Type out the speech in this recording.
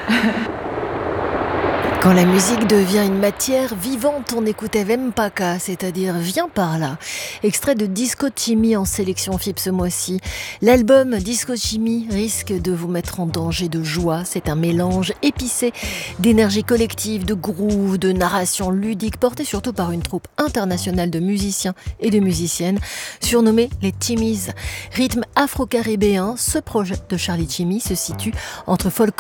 Quand la musique devient une matière vivante, on écoutait Vempaka, c'est-à-dire Viens par là. Extrait de Disco Chimie en sélection FIP ce mois-ci. L'album Disco Chimie risque de vous mettre en danger de joie. C'est un mélange épicé d'énergie collective, de groove, de narration ludique, porté surtout par une troupe internationale de musiciens et de musiciennes, surnommés les Chimis. Rythme afro-caribéen, ce projet de Charlie Chimie se situe entre folk